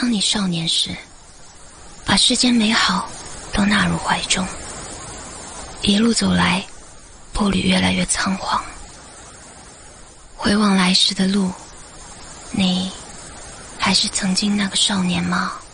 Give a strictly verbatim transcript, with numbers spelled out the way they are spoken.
当你少年时，把世间美好都纳入怀中，一路走来，步履越来越仓皇。回望来时的路，你还是曾经那个少年吗？